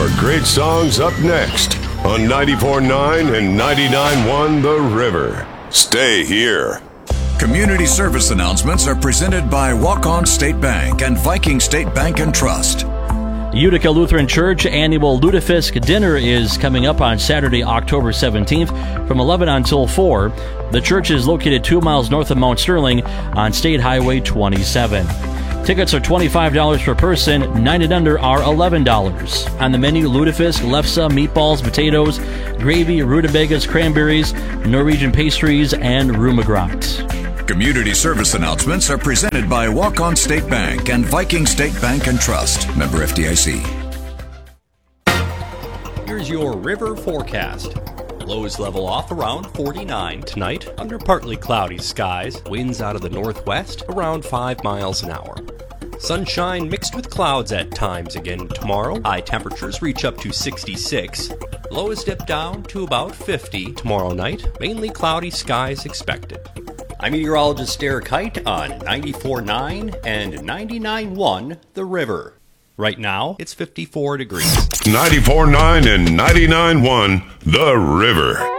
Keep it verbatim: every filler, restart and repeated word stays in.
great songs up next on ninety-four point nine and ninety-nine point one The River. Stay here. Community service announcements are presented by Walk-On State Bank and Viking State Bank and Trust. Utica Lutheran Church annual Lutefisk dinner is coming up on Saturday, October seventeenth from eleven until four. The church is located two miles north of Mount Sterling on State Highway twenty-seven. Tickets are twenty-five dollars per person, nine and under are eleven dollars. On the menu, lutefisk, lefse, meatballs, potatoes, gravy, rutabagas, cranberries, Norwegian pastries, and rumagrat. Community service announcements are presented by Walk-On State Bank and Viking State Bank and Trust. Member F D I C. Here's your river forecast. Lows level off around forty-nine tonight under partly cloudy skies. Winds out of the northwest around five miles an hour. Sunshine mixed with clouds at times again tomorrow. High temperatures reach up to sixty-six. Lows dip down to about fifty tomorrow night. Mainly cloudy skies expected. I'm meteorologist Derek Height on ninety-four point nine and ninety-nine point one The River. Right now, it's fifty-four degrees. ninety-four point nine and ninety-nine point one The River.